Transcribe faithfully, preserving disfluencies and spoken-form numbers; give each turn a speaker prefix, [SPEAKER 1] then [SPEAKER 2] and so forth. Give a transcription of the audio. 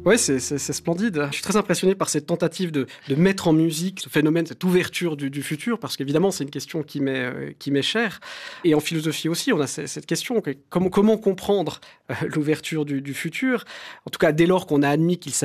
[SPEAKER 1] Ouais, c'est c'est c'est splendide. Je suis très impressionné par cette tentative de de mettre en musique ce phénomène, cette ouverture du du futur, parce qu'évidemment, c'est une question qui m'est, heu, qui m'est chère et en philosophie aussi, on a ce cette question que comment comment comprendre, heu, l'ouverture du du futur? En tout cas, dès lors qu'on a admis qu'il